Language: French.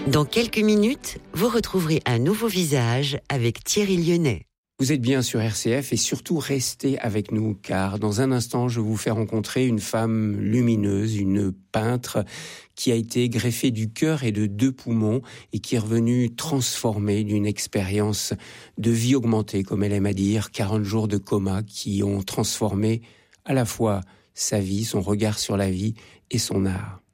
Dans quelques minutes, vous retrouverez un nouveau visage avec Thierry Lyonnais. Vous êtes bien sur RCF et surtout restez avec nous car dans un instant je vais vous faire rencontrer une femme lumineuse, une peintre qui a été greffée du cœur et de 2 poumons et qui est revenue transformée d'une expérience de vie augmentée, comme elle aime à dire, 40 jours de coma qui ont transformé à la fois sa vie, son regard sur la vie et son art.